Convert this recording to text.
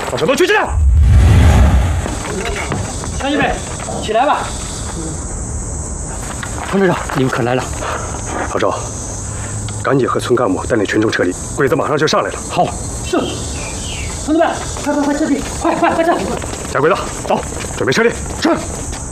把手都举起来！ 乡亲们，起来吧！唐队长，你们可来了。 老赵，赶紧和村干部带领群众撤离，鬼子马上就上来了。 好，是。同志们，快撤离！快撤！ 贾鬼子，走，准备撤离。 是。